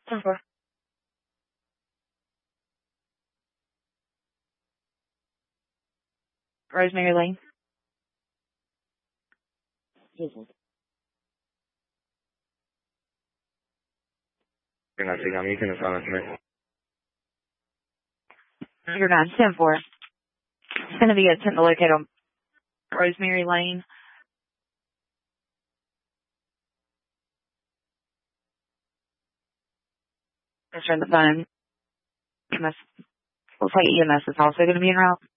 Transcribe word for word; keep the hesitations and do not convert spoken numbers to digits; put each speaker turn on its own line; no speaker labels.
ten four. Rosemary Lane.
You're not taking on. You can assign it to me.
You're nine ten four. It's going to be attempt to locate on Rosemary Lane. Just turn the phone. E M S. Looks like E M S is also going to be en route.